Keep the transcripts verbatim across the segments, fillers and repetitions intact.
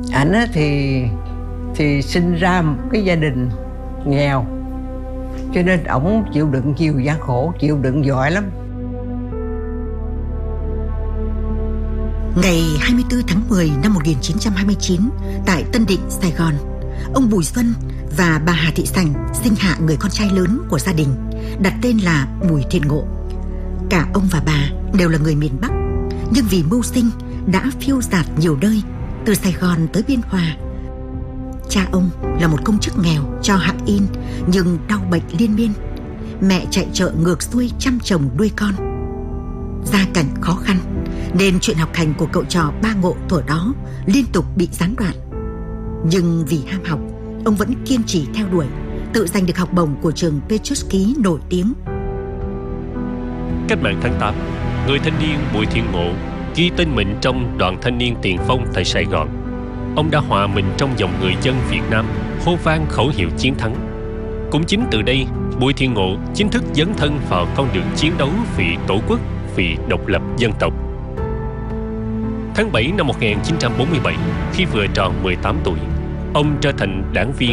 Ảnh á thì thì sinh ra một cái gia đình nghèo, cho nên ổng chịu đựng nhiều gian khổ, chịu đựng giỏi lắm. Ngày hai mươi tư tháng mười năm một nghìn chín trăm hai mươi chín, tại Tân Định, Sài Gòn, ông Bùi Xuân và bà Hà Thị Sành sinh hạ người con trai lớn của gia đình, đặt tên là Bùi Thiện Ngộ. Cả ông và bà đều là người miền Bắc, nhưng vì mưu sinh đã phiêu dạt nhiều nơi, từ Sài Gòn tới Biên Hòa. Cha ông là một công chức nghèo cho hãng in, nhưng đau bệnh liên miên. Mẹ chạy chợ ngược xuôi chăm chồng nuôi con. Gia cảnh khó khăn nên chuyện học hành của cậu trò ba Ngộ thuở đó liên tục bị gián đoạn. Nhưng vì ham học, ông vẫn kiên trì theo đuổi, tự giành được học bổng của trường Petrosky nổi tiếng. Cách mạng tháng tám, người thanh niên Bùi Thiện Ngộ ghi tên mình trong đoàn thanh niên tiền phong tại Sài Gòn. Ông đã hòa mình trong dòng người dân Việt Nam, hô vang khẩu hiệu chiến thắng. Cũng chính từ đây, Bùi Thiện Ngộ chính thức dấn thân vào con đường chiến đấu vì Tổ quốc, vì độc lập dân tộc. Tháng bảy năm một nghìn chín trăm bốn mươi bảy, khi vừa tròn mười tám tuổi, ông trở thành đảng viên.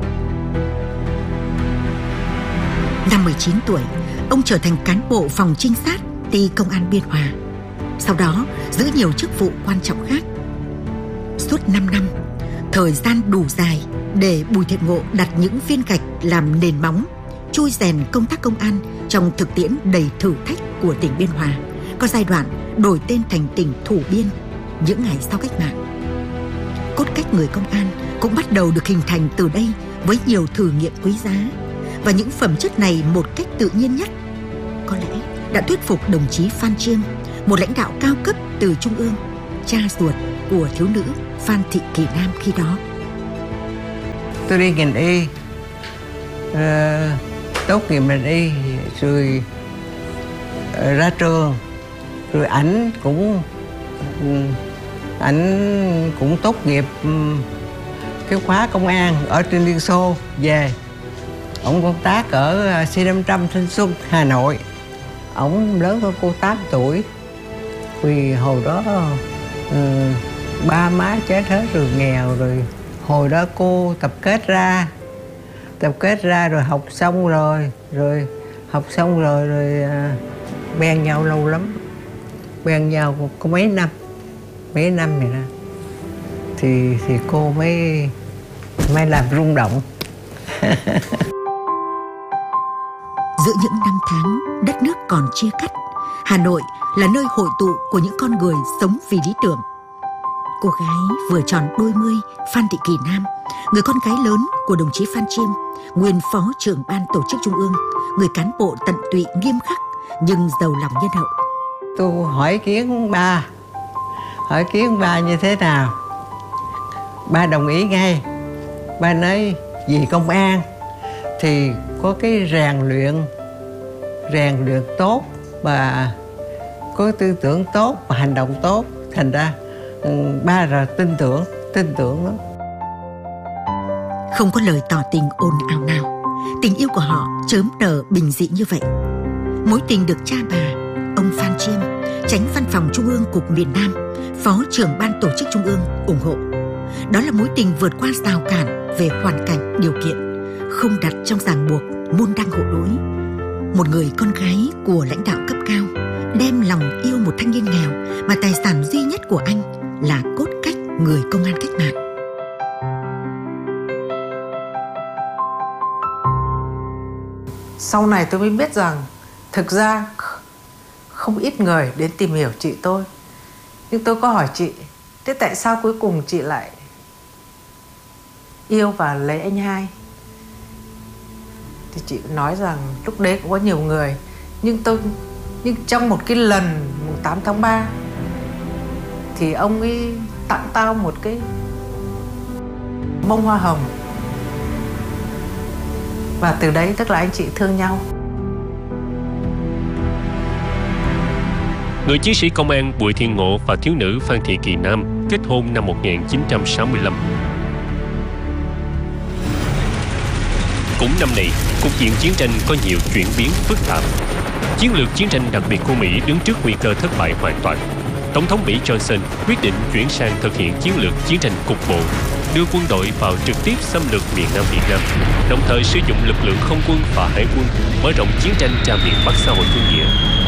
Năm mười chín tuổi, ông trở thành cán bộ phòng trinh sát ty công an Biên Hòa. Sau đó, giữ nhiều chức vụ quan trọng khác. Suốt năm năm, thời gian đủ dài để Bùi Thiện Ngộ đặt những viên gạch làm nền móng, chui rèn công tác công an trong thực tiễn đầy thử thách của tỉnh Biên Hòa, có giai đoạn đổi tên thành tỉnh Thủ Biên những ngày sau cách mạng. Cốt cách người công an cũng bắt đầu được hình thành từ đây với nhiều thử nghiệm quý giá, và những phẩm chất này một cách tự nhiên nhất có lẽ đã thuyết phục đồng chí Phan Chiêm, một lãnh đạo cao cấp từ Trung ương, cha ruột của thiếu nữ Phan Thị Kỳ Nam khi đó. Tôi đi ngành y, uh, tốt nghiệp ngành y, rồi uh, ra trường, rồi ảnh cũng um, ảnh cũng tốt nghiệp um, cái khóa công an ở trên Liên Xô về. Ông công tác ở C năm trăm Thanh Xuân, Hà Nội. Ông lớn hơn cô tám tuổi. Vì hồi đó uh, ba má chết hết rồi, nghèo rồi. Hồi đó cô tập kết ra, tập kết ra rồi học xong rồi, rồi học xong rồi rồi uh, quen nhau lâu lắm, quen nhau có mấy năm, mấy năm vậy đó, thì thì cô mới mới làm rung động. Giữa những năm tháng đất nước còn chia cắt, Hà Nội là nơi hội tụ của những con người sống vì lý tưởng. Cô gái vừa tròn đôi mươi, Phan Thị Kỳ Nam, người con gái lớn của đồng chí Phan Chiêm, nguyên phó trưởng ban tổ chức Trung ương, người cán bộ tận tụy nghiêm khắc nhưng giàu lòng nhân hậu. Tôi hỏi ý kiến ba, hỏi ý kiến ba như thế nào? Ba đồng ý ngay. Ba nói vì công an thì có cái rèn luyện, rèn luyện tốt và có tư tưởng tốt và hành động tốt, thành ra ba là tin tưởng, tin tưởng lắm. Không có lời tỏ tình ồn ào nào, tình yêu của họ chớm nở bình dị như vậy. Mối tình được cha bà, ông Phan Chiêm, Chánh Văn phòng Trung ương Cục miền Nam, Phó trưởng ban tổ chức Trung ương ủng hộ. Đó là mối tình vượt qua rào cản về hoàn cảnh, điều kiện, không đặt trong ràng buộc môn đăng hộ đối. Một người con gái của lãnh đạo cấp cao đem lòng yêu một thanh niên nghèo mà tài sản duy nhất của anh là cốt cách người công an cách mạng. Sau này tôi mới biết rằng thực ra không ít người đến tìm hiểu chị tôi. Nhưng tôi có hỏi chị, thế tại sao cuối cùng chị lại yêu và lấy anh hai? Thì chị nói rằng lúc đấy cũng có nhiều người, nhưng tôi nhưng trong một cái lần mùng tám tháng ba thì ông ấy tặng tao một cái bông hoa hồng, và từ đấy tức là anh chị thương nhau. Người chiến sĩ công an Bùi Thiện Ngộ và thiếu nữ Phan Thị Kỳ Nam kết hôn năm một nghìn chín trăm sáu mươi lăm. Cũng năm này, cục diện chiến tranh có nhiều chuyển biến phức tạp. Chiến lược chiến tranh đặc biệt của Mỹ đứng trước nguy cơ thất bại hoàn toàn. Tổng thống Mỹ Johnson quyết định chuyển sang thực hiện chiến lược chiến tranh cục bộ, đưa quân đội vào trực tiếp xâm lược miền Nam Việt Nam, đồng thời sử dụng lực lượng không quân và hải quân mở rộng chiến tranh ra miền Bắc xã hội chủ nghĩa.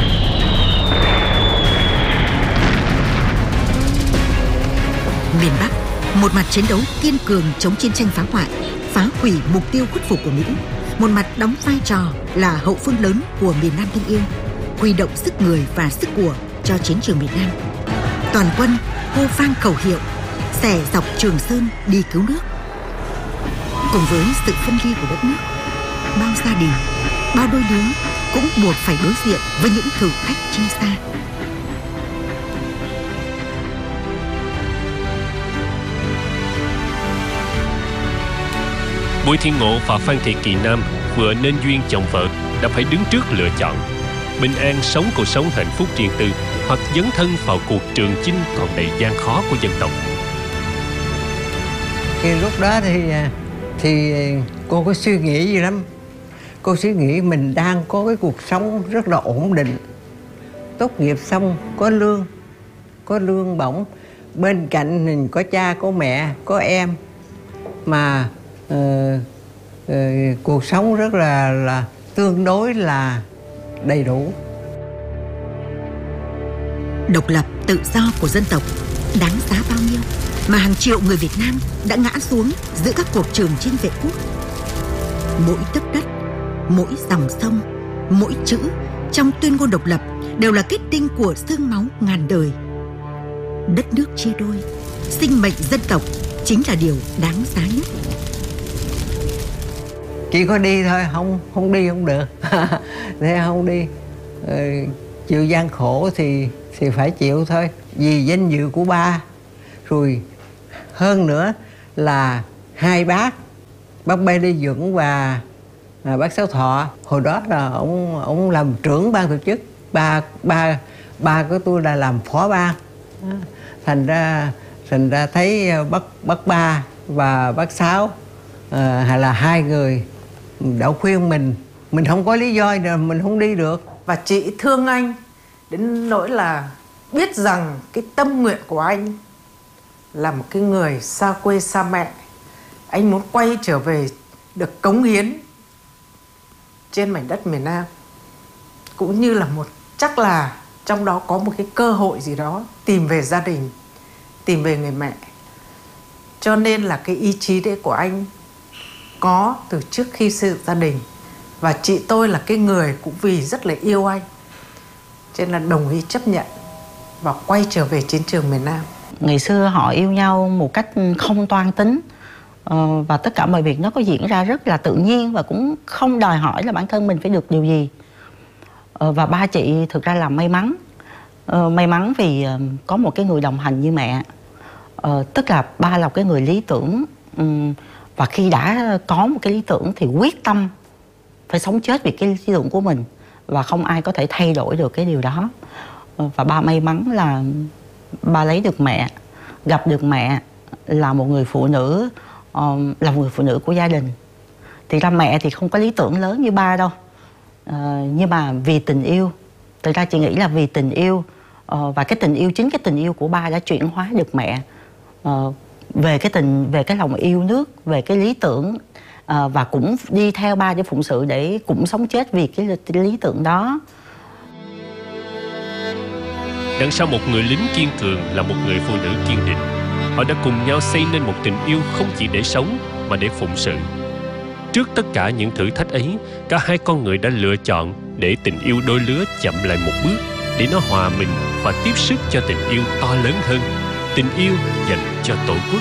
Miền Bắc, một mặt chiến đấu kiên cường chống chiến tranh phá hoại, phá hủy mục tiêu khuất phục của Mỹ, một mặt đóng vai trò là hậu phương lớn của miền Nam thân yêu, huy động sức người và sức của cho chiến trường miền Nam. Toàn quân hô vang khẩu hiệu, xẻ dọc Trường Sơn đi cứu nước. Cùng với sự phân ly của đất nước, bao gia đình, bao đôi lứa cũng buộc phải đối diện với những thử thách chia xa. Bùi Thiên Ngộ và Phan Thị Kỳ Nam vừa nên duyên chồng vợ đã phải đứng trước lựa chọn: bình an sống cuộc sống hạnh phúc riêng tư, hoặc dấn thân vào cuộc trường chinh còn đầy gian khó của dân tộc. Khi lúc đó thì thì cô có suy nghĩ gì lắm. Cô suy nghĩ mình đang có cái cuộc sống rất là ổn định, tốt nghiệp xong có lương, có lương bổng, bên cạnh mình có cha, có mẹ, có em, mà uh, uh, cuộc sống rất là là tương đối là đầy đủ. Độc lập, tự do của dân tộc đáng giá bao nhiêu mà hàng triệu người Việt Nam đã ngã xuống giữa các cuộc trường chinh vệ quốc. Mỗi tấc đất, mỗi dòng sông, mỗi chữ trong tuyên ngôn độc lập đều là kết tinh của xương máu ngàn đời. Đất nước chia đôi, sinh mệnh dân tộc chính là điều đáng giá nhất. Chỉ có đi thôi, không không đi không được. Thế không đi, ừ, chịu gian khổ thì thì phải chịu thôi, vì danh dự của ba. Rồi hơn nữa là hai bác, bác Bê Lê Duẩn và à, bác Sáu Thọ, hồi đó là ông ông làm trưởng ban tổ chức, ba ba ba của tôi là làm phó ban. Thành ra thành ra thấy bác bác Ba và bác Sáu à, hay là hai người đã khuyên mình, mình không có lý do nào mình không đi được. Và chị thương anh đến nỗi là biết rằng cái tâm nguyện của anh là một cái người xa quê xa mẹ, anh muốn quay trở về được cống hiến trên mảnh đất miền Nam, cũng như là một chắc là trong đó có một cái cơ hội gì đó tìm về gia đình, tìm về người mẹ. Cho nên là cái ý chí đấy của anh có từ trước khi xây dựng gia đình. Và chị tôi là cái người cũng vì rất là yêu anh, cho nên là đồng ý chấp nhận và quay trở về chiến trường miền Nam. Ngày xưa họ yêu nhau một cách không toan tính, và tất cả mọi việc nó có diễn ra rất là tự nhiên và cũng không đòi hỏi là bản thân mình phải được điều gì. Và ba chị thực ra là may mắn. May mắn vì có một cái người đồng hành như mẹ. Tức là ba là cái người lý tưởng, và khi đã có một cái lý tưởng thì quyết tâm phải sống chết vì cái lý tưởng của mình, và không ai có thể thay đổi được cái điều đó. Và ba may mắn là ba lấy được mẹ, gặp được mẹ là một người phụ nữ, là một người phụ nữ của gia đình. Thì ra mẹ thì không có lý tưởng lớn như ba đâu, nhưng mà vì tình yêu, thực ra chị nghĩ là vì tình yêu, và cái tình yêu, chính cái tình yêu của ba đã chuyển hóa được mẹ về cái tình, về cái lòng yêu nước, về cái lý tưởng, à, và cũng đi theo ba để phụng sự, để cũng sống chết vì cái lý tưởng đó. Đằng sau một người lính kiên cường là một người phụ nữ kiên định. Họ đã cùng nhau xây nên một tình yêu không chỉ để sống mà để phụng sự. Trước tất cả những thử thách ấy, cả hai con người đã lựa chọn để tình yêu đôi lứa chậm lại một bước, để nó hòa mình và tiếp sức cho tình yêu to lớn hơn, tình yêu dành cho Tổ quốc.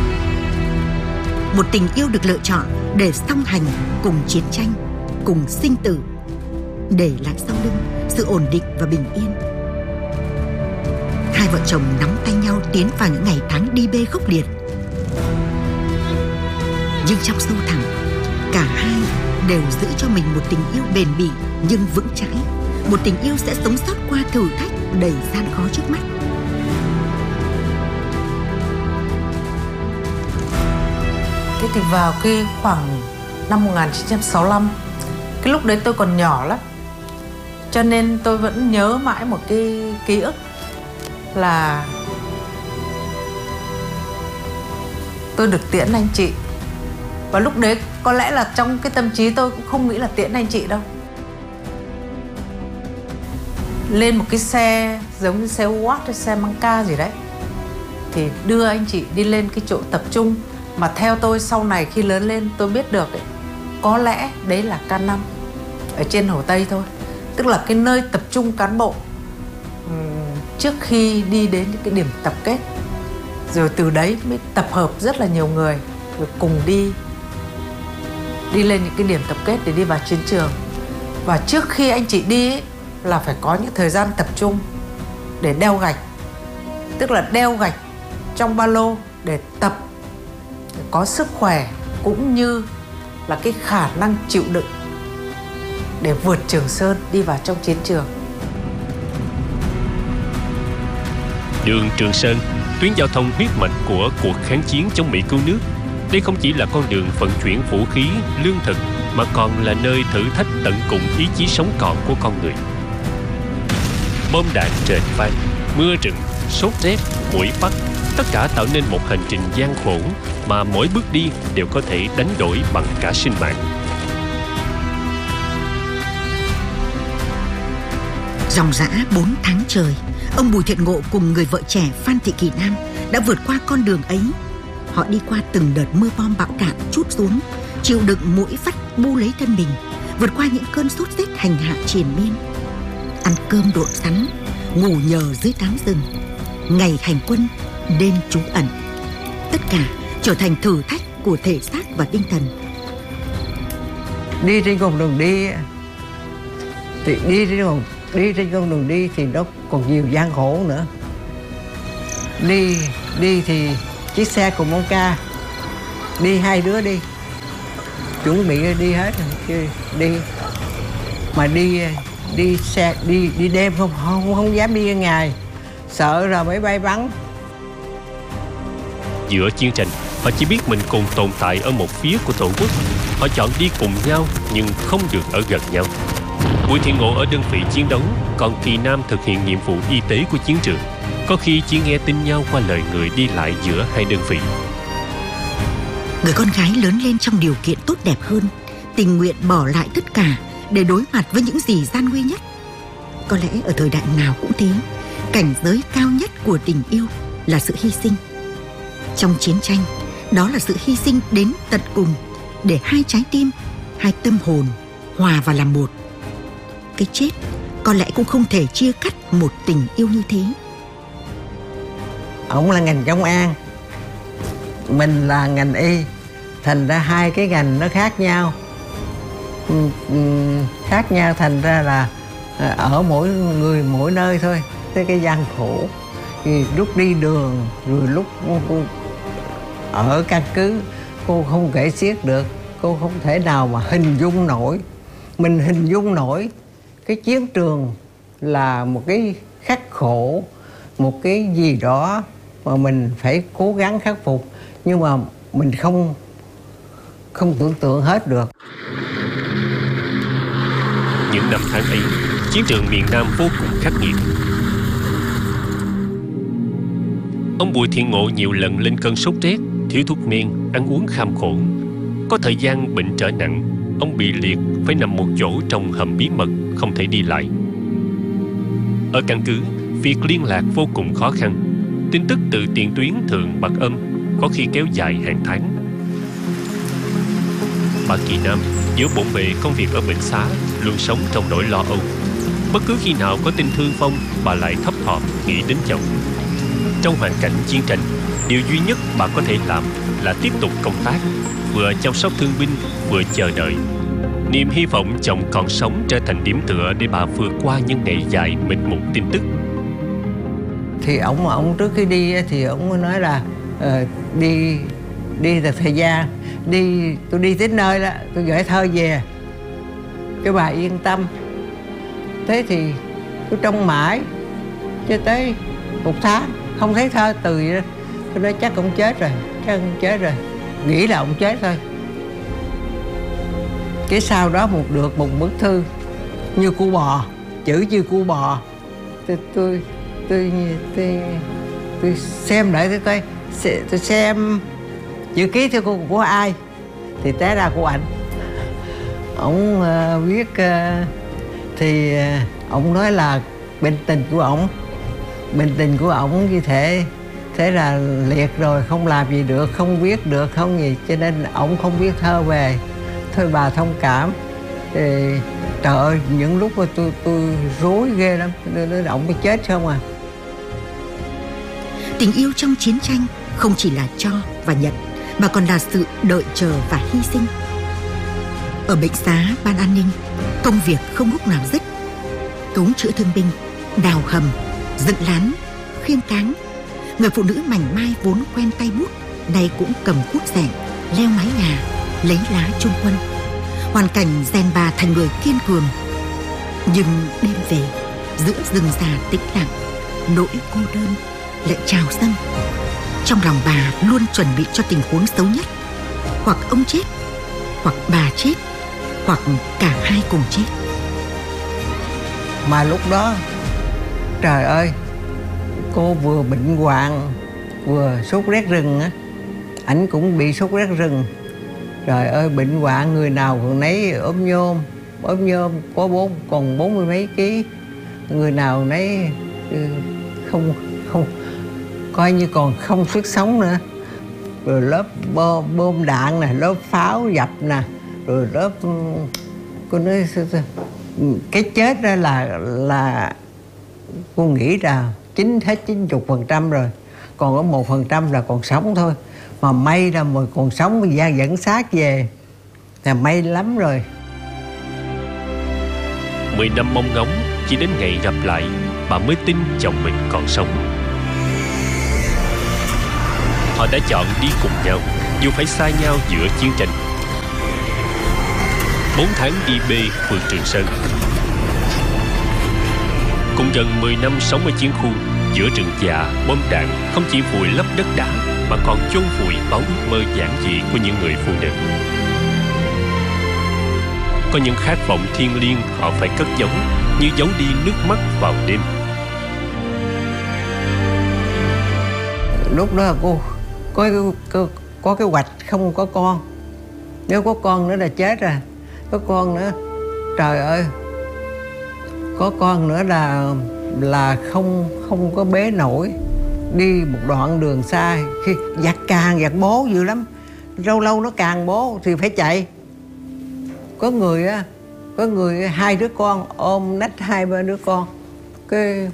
Một tình yêu được lựa chọn để song hành cùng chiến tranh, cùng sinh tử, để lại sau lưng sự ổn định và bình yên. Hai vợ chồng nắm tay nhau tiến vào những ngày tháng đi bê khốc liệt. Nhưng trong sâu thẳm, cả hai đều giữ cho mình một tình yêu bền bỉ nhưng vững chãi, một tình yêu sẽ sống sót qua thử thách đầy gian khó trước mắt. Thế thì vào cái khoảng năm một nghìn chín trăm sáu mươi lăm, cái lúc đấy tôi còn nhỏ lắm, cho nên tôi vẫn nhớ mãi một cái ký ức là tôi được tiễn anh chị. Và lúc đấy có lẽ là trong cái tâm trí tôi cũng không nghĩ là tiễn anh chị đâu. Lên một cái xe giống như xe Watt hay xe măng ca gì đấy, thì đưa anh chị đi lên cái chỗ tập trung mà theo tôi sau này khi lớn lên tôi biết được ấy, có lẽ đấy là K năm ở trên Hồ Tây thôi. Tức là cái nơi tập trung cán bộ trước khi đi đến những cái điểm tập kết. Rồi từ đấy mới tập hợp rất là nhiều người rồi cùng đi đi lên những cái điểm tập kết để đi vào chiến trường. Và trước khi anh chị đi ấy, là phải có những thời gian tập trung để đeo gạch. Tức là đeo gạch trong ba lô để tập, để có sức khỏe cũng như là cái khả năng chịu đựng để vượt Trường Sơn đi vào trong chiến trường. Đường Trường Sơn, tuyến giao thông huyết mạch của cuộc kháng chiến chống Mỹ cứu nước. Đây không chỉ là con đường vận chuyển vũ khí, lương thực, mà còn là nơi thử thách tận cùng ý chí sống còn của con người. Bom đạn rền vang, mưa rừng, sốt rét, muỗi bắt, tất cả tạo nên một hành trình gian khổ mà mỗi bước đi đều có thể đánh đổi bằng cả sinh mạng. Dòng dã bốn tháng trời, ông Bùi Thiện Ngộ cùng người vợ trẻ Phan Thị Kỳ Nam đã vượt qua con đường ấy. Họ đi qua từng đợt mưa bom bão đạn trút xuống, chịu đựng mỗi vắt bu lấy thân mình, vượt qua những cơn sốt rét hành hạ triền miên, ăn cơm độn sắn, ngủ nhờ dưới tán rừng, ngày hành quân, đêm trú ẩn. Tất cả trở thành thử thách của thể xác và tinh thần. Đi trên con đường đi thì đi trên con đi trên con đường đi thì nó còn nhiều gian khổ nữa. Đi đi thì chiếc xe của Mông Ca đi hai đứa đi chuẩn bị đi hết rồi đi mà đi đi xe đi đi đêm không không không dám đi ngày, sợ rồi máy bay bắn. Giữa chiến tranh, họ chỉ biết mình cùng tồn tại ở một phía của Tổ quốc. Họ chọn đi cùng nhau nhưng không được ở gần nhau. Bùi Thiện Ngộ ở đơn vị chiến đấu, còn Kỳ Nam thực hiện nhiệm vụ y tế của chiến trường. Có khi chỉ nghe tin nhau qua lời người đi lại giữa hai đơn vị. Người con gái lớn lên trong điều kiện tốt đẹp hơn, tình nguyện bỏ lại tất cả để đối mặt với những gì gian nguy nhất. Có lẽ ở thời đại nào cũng thế, cảnh giới cao nhất của tình yêu là sự hy sinh. Trong chiến tranh, đó là sự hy sinh đến tận cùng để hai trái tim, hai tâm hồn hòa vào làm một. Cái chết có lẽ cũng không thể chia cắt một tình yêu như thế. Ông là ngành công an, mình là ngành y, thành ra hai cái ngành nó khác nhau. Khác nhau thành ra là ở mỗi người mỗi nơi thôi. Tới cái gian khổ thì lúc đi đường rồi lúc cô ở căn cứ cô không kể xiết được, cô không thể nào mà hình dung nổi. Mình hình dung nổi cái chiến trường là một cái khắc khổ, một cái gì đó mà mình phải cố gắng khắc phục, nhưng mà mình không không tưởng tượng hết được. Những năm tháng ấy, chiến trường miền Nam vô cùng khắc nghiệt. Ông Bùi Thiện Ngộ nhiều lần lên cơn sốt rét, thiếu thuốc men, ăn uống kham khổ. Có thời gian bệnh trở nặng, ông bị liệt phải nằm một chỗ trong hầm bí mật, không thể đi lại. Ở căn cứ, việc liên lạc vô cùng khó khăn. Tin tức từ tiền tuyến thường bật âm, có khi kéo dài hàng tháng. Bà Kỳ Nam giữa bộn bề công việc ở bệnh xá, luôn sống trong nỗi lo âu. Bất cứ khi nào có tin thương vong, bà lại thấp thỏm nghĩ đến chồng. Trong hoàn cảnh chiến tranh, điều duy nhất bà có thể làm là tiếp tục công tác, vừa chăm sóc thương binh, vừa chờ đợi. Niềm hy vọng chồng còn sống trở thành điểm tựa để bà vượt qua những ngày dài mịt mùng tin tức. Thì ông ông trước khi đi thì ông nói là uh, đi đi từ thời gian đi, tôi đi tới nơi đó tôi gửi thơ về cho bà yên tâm. Thế thì tôi trông mãi cho tới một tháng không thấy thơ từ đó. Tôi nói chắc ông chết rồi, chắc ông chết rồi, nghĩ là ông chết thôi. Cái sau đó một được một bức thư như cu bò, chữ như cu bò. Tôi tôi tôi tôi tôi xem lại tôi coi, tôi xem chữ ký theo của, của ai thì té ra của ảnh. Ông uh, viết uh, thì uh, ông nói là bệnh tình của ổng, bệnh tình của ổng như thế thế là liệt rồi, không làm gì được, không viết được, không gì, cho nên ổng không viết thơ về. Thôi bà thông cảm. Thì trời ơi, những lúc mà tôi tôi rối ghê lắm, nên ổng mới chết không à. Tình yêu trong chiến tranh không chỉ là cho và nhận, mà còn là sự đợi chờ và hy sinh. Ở bệnh xá ban an ninh, công việc không lúc nào dứt. Cứu chữa thương binh, đào hầm, dựng lán, khiêng cáng. Người phụ nữ mảnh mai vốn quen tay bút, nay cũng cầm cuốc rèn, leo mái nhà, lấy lá chung quân. Hoàn cảnh rèn bà thành người kiên cường. Nhưng đêm về, giữa rừng già tĩnh lặng, nỗi cô đơn lại trào dâng. Trong lòng bà luôn chuẩn bị cho tình huống xấu nhất. Hoặc ông chết, hoặc bà chết, hoặc cả hai cùng chết. Mà lúc đó, trời ơi, cô vừa bệnh hoạn, vừa sốt rét rừng á. Ảnh cũng bị sốt rét rừng. Trời ơi, bệnh hoạn người nào còn nấy ốm nhôm, ốm nhôm có bốn, còn bốn mươi mấy ký. Người nào nấy không, không, coi như còn không sức sống nữa. Rồi lớp bom, bom đạn nè, lớp pháo dập nè, rồi lớp, cô nói cái chết đó là là cô nghĩ là chín hết chín chục phần trăm rồi, còn có một phần trăm là còn sống thôi. Mà may là mà còn sống mà Giang dẫn xác về là may lắm rồi. Mười năm mong ngóng, chỉ đến ngày gặp lại, bà mới tin chồng mình còn sống. Họ đã chọn đi cùng nhau, dù phải xa nhau giữa chiến tranh. Bốn tháng đi bê phường Trường Sơn. Cùng gần mười năm sống ở chiến khu, giữa rừng già, bom đạn không chỉ vùi lấp đất đá mà còn chôn vùi bao ước mơ giản dị của những người phụ nữ. Có những khát vọng thiêng liêng họ phải cất giấu, như giấu đi nước mắt vào đêm. Lúc đó cô có, có, có cái hoạch không có con. Nếu có con nữa là chết rồi. Có con nữa, trời ơi, có con nữa là là không không có bế nổi. Đi một đoạn đường xa, khi giặt càng giặt bố dữ lắm, lâu lâu nó càng bố thì phải chạy. Có người á, có người hai đứa con ôm nách hai ba đứa con, cái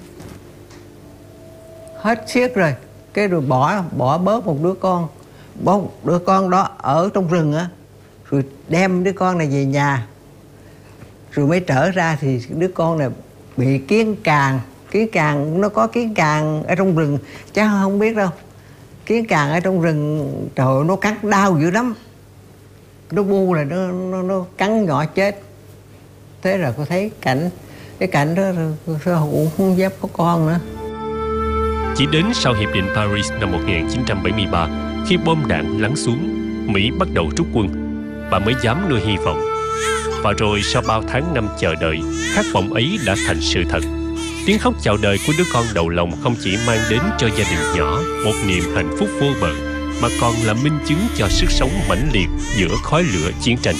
hết xiết rồi, cái rồi bỏ bỏ bớt một đứa con, bỏ một đứa con đó ở trong rừng á, rồi đem đứa con này về nhà, rồi mới trở ra thì đứa con này bị kiến càng. Kiến càng, nó có kiến càng ở trong rừng, chắc không biết đâu. Kiến càng ở trong rừng, trời ơi, nó cắn đau dữ lắm. Nó bu là nó, nó, nó cắn nhỏ chết. Thế rồi cô thấy cảnh, cái cảnh đó sao cũng không dám có con nữa. Chỉ đến sau Hiệp định Paris năm một nghìn chín trăm bảy mươi ba, khi bom đạn lắng xuống, Mỹ bắt đầu rút quân, bà mới dám nuôi hy vọng. Và rồi sau bao tháng năm chờ đợi, khát vọng ấy đã thành sự thật. Tiếng khóc chào đời của đứa con đầu lòng không chỉ mang đến cho gia đình nhỏ một niềm hạnh phúc vô bờ, mà còn là minh chứng cho sức sống mãnh liệt giữa khói lửa chiến tranh.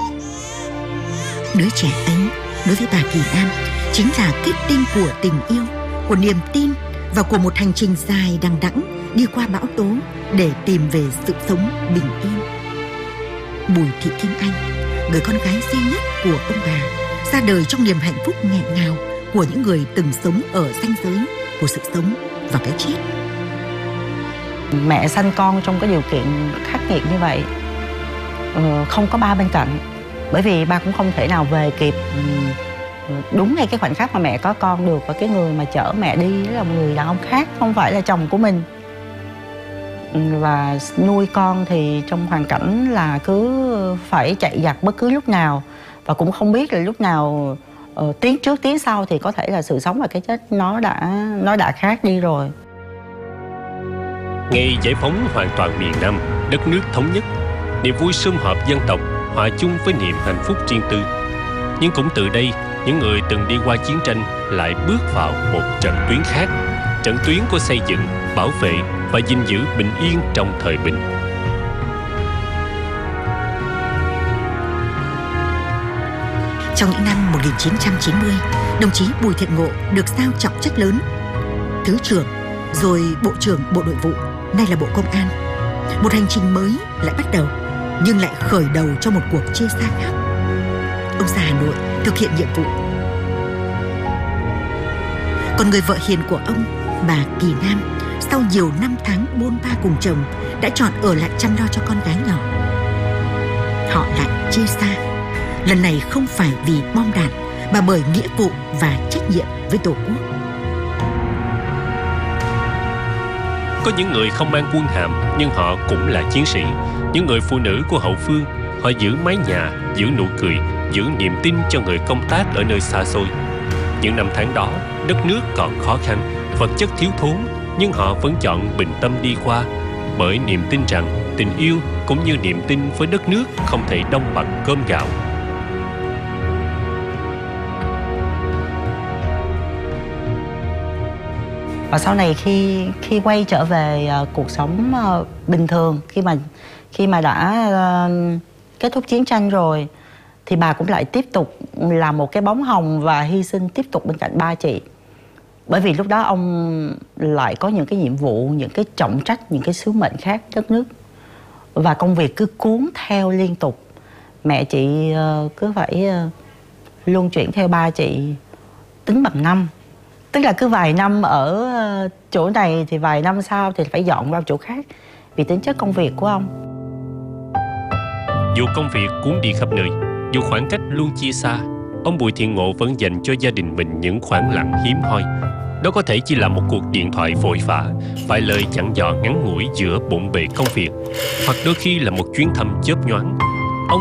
Đứa trẻ ấy, đối với bà Kỳ An, chính là kết tinh của tình yêu, của niềm tin và của một hành trình dài đằng đẵng đi qua bão tố để tìm về sự sống bình yên. Bùi Thị Kim Anh, người con gái duy nhất của ông bà, ra đời trong niềm hạnh phúc nghẹn ngào của những người từng sống ở ranh giới của sự sống và cái chết. Mẹ sanh con trong cái điều kiện khắc nghiệt như vậy, không có ba bên cạnh, bởi vì ba cũng không thể nào về kịp đúng ngay cái khoảnh khắc mà mẹ có con được. Và cái người mà chở mẹ đi là một người đàn ông khác, không phải là chồng của mình. Và nuôi con thì trong hoàn cảnh là cứ phải chạy giặt bất cứ lúc nào, và cũng không biết là lúc nào uh, tiếng trước tiếng sau thì có thể là sự sống và cái chết nó đã nó đã khác đi rồi. Ngày giải phóng hoàn toàn miền Nam, đất nước thống nhất, niềm vui sum họp dân tộc hòa chung với niềm hạnh phúc riêng tư. Nhưng cũng từ đây, những người từng đi qua chiến tranh lại bước vào một trận tuyến khác, trận tuyến của xây dựng, bảo vệ và gìn giữ bình yên trong thời bình. Trong những năm một nghìn chín trăm chín mươi, đồng chí Bùi Thiện Ngộ được giao trọng trách lớn, Thứ trưởng, rồi Bộ trưởng Bộ Nội vụ, nay là Bộ Công an. Một hành trình mới lại bắt đầu, nhưng lại khởi đầu cho một cuộc chia xa khác. Ông ra Hà Nội thực hiện nhiệm vụ. Còn người vợ hiền của ông, bà Kỳ Nam, sau nhiều năm tháng bôn ba cùng chồng, đã chọn ở lại chăm lo cho con gái nhỏ. Họ lại chia xa. Lần này không phải vì bom đạn, mà bởi nghĩa vụ và trách nhiệm với Tổ quốc. Có những người không mang quân hàm, nhưng họ cũng là chiến sĩ. Những người phụ nữ của hậu phương, họ giữ mái nhà, giữ nụ cười, giữ niềm tin cho người công tác ở nơi xa xôi. Những năm tháng đó, đất nước còn khó khăn, vật chất thiếu thốn, nhưng họ vẫn chọn bình tâm đi qua, bởi niềm tin rằng tình yêu cũng như niềm tin với đất nước không thể đong bằng cơm gạo. Và sau này khi khi quay trở về uh, cuộc sống uh, bình thường, khi mà khi mà đã uh, kết thúc chiến tranh rồi, thì bà cũng lại tiếp tục là một cái bóng hồng và hy sinh tiếp tục bên cạnh ba chị. Bởi vì lúc đó ông lại có những cái nhiệm vụ, những cái trọng trách, những cái sứ mệnh khác đất nước, và công việc cứ cuốn theo liên tục. Mẹ chị uh, cứ phải uh, luân chuyển theo ba chị, tính bằng năm. Tức là cứ vài năm ở chỗ này thì vài năm sau thì phải dọn vào chỗ khác, vì tính chất công việc của ông. Dù công việc cuốn đi khắp nơi, dù khoảng cách luôn chia xa, ông Bùi Thiện Ngộ vẫn dành cho gia đình mình những khoảng lặng hiếm hoi. Đó có thể chỉ là một cuộc điện thoại vội vã, vài lời dặn dò ngắn ngủi giữa bộn bề công việc, hoặc đôi khi là một chuyến thăm chớp nhoáng,